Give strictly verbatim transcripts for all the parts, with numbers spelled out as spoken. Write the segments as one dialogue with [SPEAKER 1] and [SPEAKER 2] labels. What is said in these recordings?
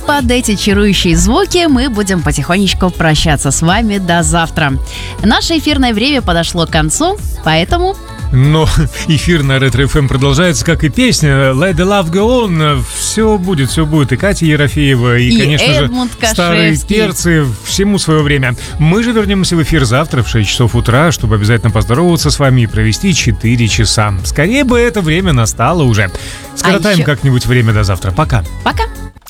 [SPEAKER 1] под эти чарующие звуки мы будем потихонечку прощаться с вами до завтра. Наше эфирное время подошло к концу, поэтому...
[SPEAKER 2] Но эфир на Ретро-эф эм продолжается, как и песня Let the Love Go On. Все будет, все будет. И Катя Ерофеева, и,
[SPEAKER 1] и
[SPEAKER 2] конечно
[SPEAKER 1] Эдмунд
[SPEAKER 2] же,
[SPEAKER 1] Кашевский.
[SPEAKER 2] Старые перцы. Всему свое время. Мы же вернемся в эфир завтра в шесть часов утра, чтобы обязательно поздороваться с вами и провести четыре часа. Скорее бы это время настало уже. Скоротаем а еще... как-нибудь время до завтра. Пока.
[SPEAKER 1] Пока.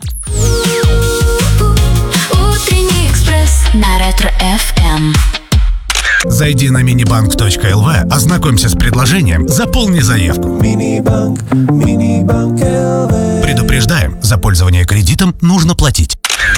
[SPEAKER 3] Утренний экспресс на Ретро-эф эм.
[SPEAKER 4] Зайди на минибанк точка эл ви, ознакомься с предложением, заполни заявку. Минибанк, Минибанк эл ви. Предупреждаем, за пользование кредитом нужно платить.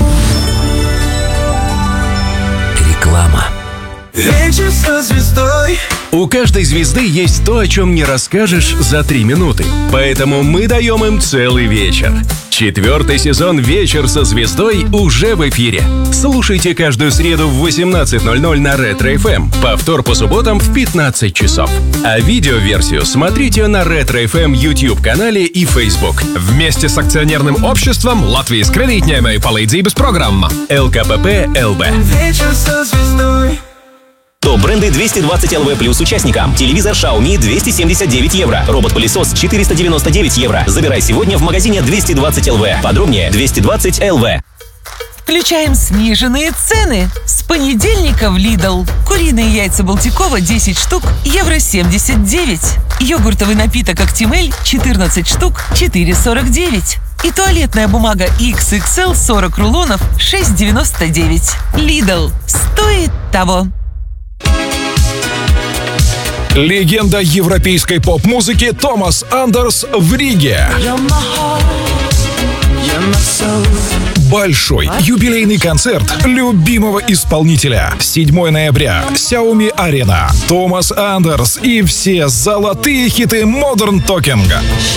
[SPEAKER 5] Реклама.
[SPEAKER 6] Вечер со звездой.
[SPEAKER 5] У каждой звезды есть то, о чем не расскажешь за три минуты. Поэтому мы даем им целый вечер. Четвертый сезон «Вечер со звездой» уже в эфире. Слушайте каждую среду в восемнадцать ноль ноль на Ретро-эф эм. Повтор по субботам в пятнадцать часов. А видеоверсию смотрите на Ретро-эф эм YouTube-канале и Facebook.
[SPEAKER 7] Вместе с акционерным обществом Латвijas кредитņēmēju palīdzības программа
[SPEAKER 5] эл ка пэ пэ эл бэ.
[SPEAKER 6] Вечер со звездой.
[SPEAKER 8] Топ-бренды двести двадцать эл ви плюс участникам. Телевизор Xiaomi двести семьдесят девять евро. Робот-пылесос четыреста девяносто девять евро. Забирай сегодня в магазине двести двадцать эл ви. Подробнее двести двадцать эл ви.
[SPEAKER 9] Включаем сниженные цены. С понедельника в Lidl. Куриные яйца Балтикова десять штук, евро семьдесят девять. Йогуртовый напиток Актимель четырнадцать штук, четыре сорок девять. И туалетная бумага икс икс эл сорок рулонов, шесть девяносто девять. Lidl. Стоит того.
[SPEAKER 7] Легенда европейской поп-музыки Томас Андерс в Риге. Большой юбилейный концерт любимого исполнителя. седьмого ноября. Xiaomi Арена. Томас Андерс и все золотые хиты Modern Talking.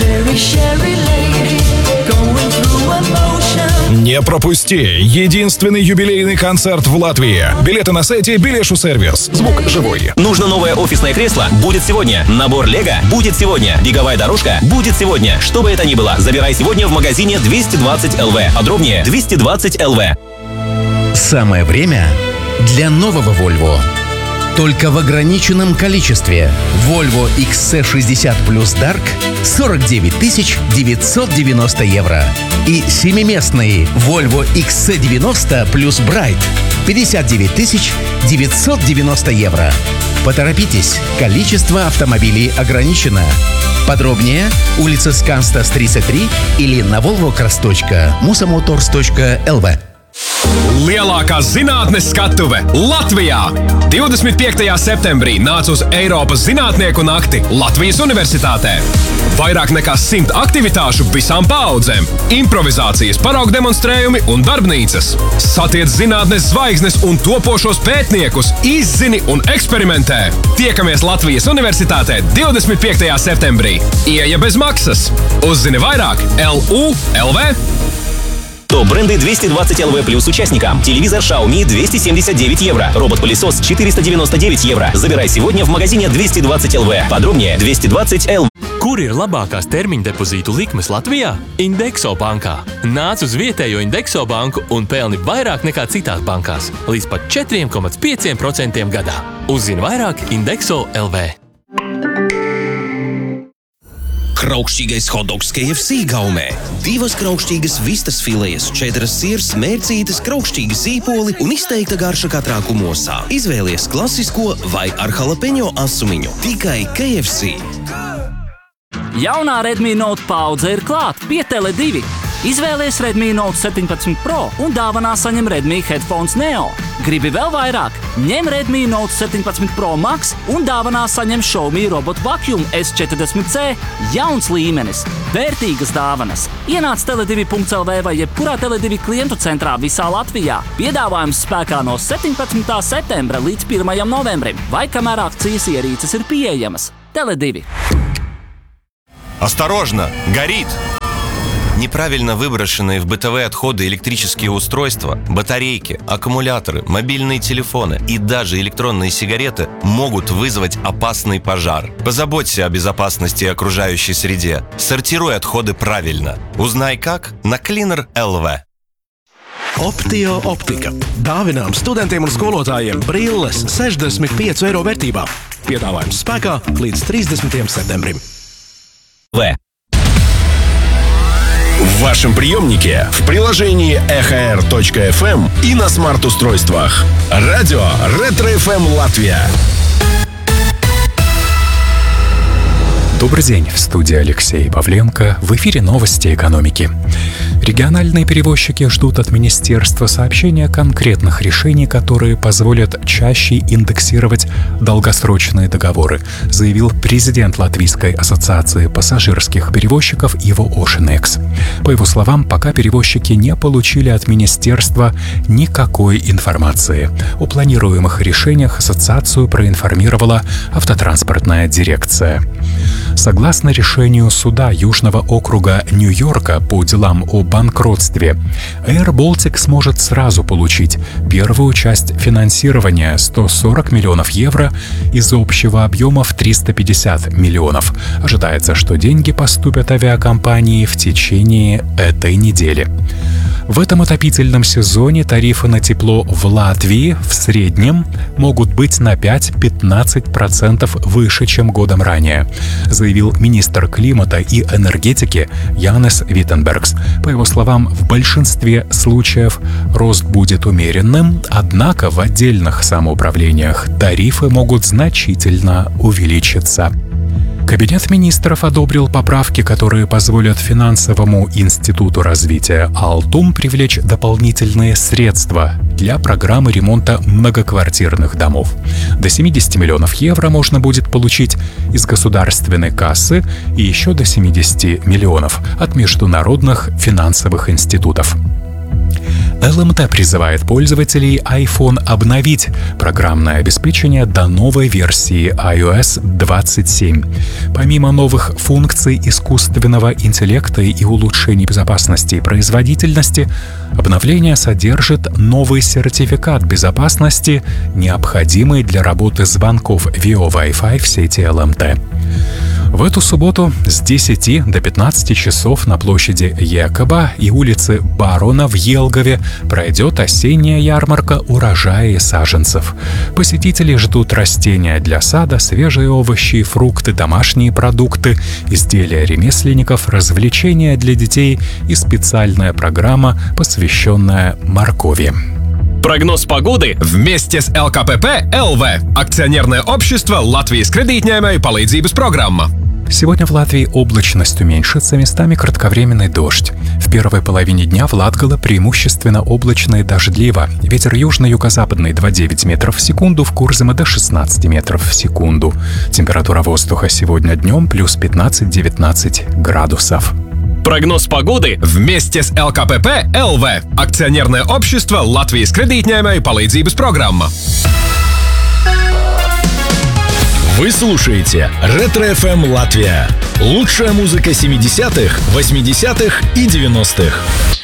[SPEAKER 7] Не пропусти! Единственный юбилейный концерт в Латвии. Билеты на сайте Билешу Сервис. Звук живой.
[SPEAKER 8] Нужно новое офисное кресло? Будет сегодня. Набор Лего? Будет сегодня. Беговая дорожка? Будет сегодня. Что бы это ни было, забирай сегодня в магазине двести двадцать эл ви. Подробнее двести двадцать эл ви.
[SPEAKER 5] Самое время для нового Volvo. Только в ограниченном количестве. Volvo икс си шестьдесят плюс Dark сорок девять тысяч девятьсот девяносто евро. И семиместный Volvo икс си девяносто плюс Bright пятьдесят девять тысяч девятьсот девяносто евро. Поторопитесь, количество автомобилей ограничено. Подробнее улица Сканстас тридцать три или на volvocars точка musamotors точка эл ви.
[SPEAKER 7] Lielākā zinātnes skatuve Latvijā! divdesmit piektajā septembrī nāc uz Eiropas zinātnieku nakti Latvijas Universitātē. Vairāk nekā simt aktivitāšu visām paaudzēm, improvizācijas, paraugu demonstrējumi un darbnīcas. Satiec zinātnes zvaigznes un topošos pētniekus, izzini un eksperimentē. Tiekamies Latvijas Universitātē divdesmit piektajā septembrī. Ieeja bez maksas. Uzzini vairāk эл у эл ви.
[SPEAKER 8] Топ-бренды двести двадцать эл ви плюс участникам. Телевизор Xiaomi двести семьдесят девять евро. Робот-пылесос четыреста девяносто девять евро. Забирай сегодня в магазине двести двадцать эл ви. Подробнее двести двадцать эл ви.
[SPEAKER 10] Kur ir labākās termiņa depozītu likmes Latvijā? Indekso bankā. Nāc uz vietējo Indekso banku un pelni vairāk nekā citās bankās. Līdz pat četri komats pieci procenti gadā. Uzzini vairāk Indekso эл ви.
[SPEAKER 11] Kraukšķīgais hotdogs K F C gaumē. Divas kraukšķīgas vistas filejas, četras sirs, mērcītes, kraukšķīgi zīpoli un izteikta garša katrā kumosā. Izvēlies klasisko vai ar jalapeņo asumiņu. Tikai K F C.
[SPEAKER 12] Jaunā Redmi Note paudze ir klāt pie Tele divi. Izvēlies Redmi Note septiņpadsmit Pro un dāvanā saņem Redmi Headphones Neo. Gribi vēl vairāk? Ņem Redmi Note septiņpadsmit Pro Max un dāvanā saņem Xiaomi Robot Vacuum S četrdesmit C. Jauns līmenis, vērtīgas dāvanas. Ienāc tele divi punkts el vē vai jebkurā Tele divi klientu centrā visā Latvijā. Piedāvājums spēkā no septiņpadsmitā septembra līdz pirmajam novembrim, vai kamēr akcijas ierīces ir pieejamas. Tele divi.
[SPEAKER 13] Осторожно! Горит! Неправильно выброшенные в бытовые отходы электрические устройства, батарейки, аккумуляторы, мобильные телефоны и даже электронные сигареты могут вызвать опасный пожар. Позаботься о безопасности окружающей среде. Сортируй отходы правильно. Узнай как на Cleaner точка эл ви.
[SPEAKER 14] Optio optika. Dāvinām studentiem un skolotājiem brilles sešdesmit pieci eiro vērtībā. Piedāvājums spēkā līdz trīsdesmitajam septembrim.
[SPEAKER 8] В.
[SPEAKER 7] В вашем приемнике, в приложении эх эр точка эф эм и на смарт-устройствах. Радио Ретро-эф эм Латвия.
[SPEAKER 15] Добрый день, в студии Алексей Павленко, в эфире новости экономики. Региональные перевозчики ждут от министерства сообщения о конкретных решений, которые позволят чаще индексировать долгосрочные договоры, заявил президент Латвийской ассоциации пассажирских перевозчиков Иво Ошенекс. По его словам, пока перевозчики не получили от министерства никакой информации. О планируемых решениях ассоциацию проинформировала автотранспортная дирекция. Согласно решению суда Южного округа Нью-Йорка по делам о банкротстве, Air Baltic сможет сразу получить первую часть финансирования сто сорок миллионов евро из общего объема в триста пятьдесят миллионов. Ожидается, что деньги поступят авиакомпании в течение этой недели. В этом отопительном сезоне тарифы на тепло в Латвии в среднем могут быть на пять-пятнадцать процентов выше, чем годом ранее, заявил министр климата и энергетики Янес Виттенбергс. По его словам, в большинстве случаев рост будет умеренным, однако в отдельных самоуправлениях тарифы могут значительно увеличиться. Кабинет министров одобрил поправки, которые позволят финансовому институту развития Алтум привлечь дополнительные средства для программы ремонта многоквартирных домов. До семьдесят миллионов евро можно будет получить из государственной кассы и еще до семьдесят миллионов от международных финансовых институтов. эл эм тэ призывает пользователей iPhone обновить программное обеспечение до новой версии ай о эс двадцать семь. Помимо новых функций искусственного интеллекта и улучшений безопасности и производительности, обновление содержит новый сертификат безопасности, необходимый для работы звонков ви о Wi-Fi в сети эл эм тэ. В эту субботу с десяти до пятнадцати часов на площади Якоба и улице Барона в Елгове пройдет осенняя ярмарка урожая и саженцев. Посетители ждут растения для сада, свежие овощи, фрукты, домашние продукты, изделия ремесленников, развлечения для детей и специальная программа, посвященная моркови.
[SPEAKER 7] Прогноз погоды вместе с эл ка пэ пэ эл ви. Акционерное общество Латвijas кредитņēmēju palīdzības программа.
[SPEAKER 15] Сегодня в Латвии облачность уменьшится, местами кратковременный дождь. В первой половине дня в Латгале преимущественно облачно и дождливо. Ветер южно-юго-западный два целых девять десятых метров в секунду, в Курземе до шестнадцати метров в секунду. Температура воздуха сегодня днем плюс пятнадцать-девятнадцать градусов.
[SPEAKER 7] Прогноз погоды вместе с эл ка пэ пэ эл ви. Акционерное общество Латвijas кредитņēmēju palīdzības программа. Вы слушаете Ретро-эф эм Латвия. Лучшая музыка семидесятых, восьмидесятых и девяностых.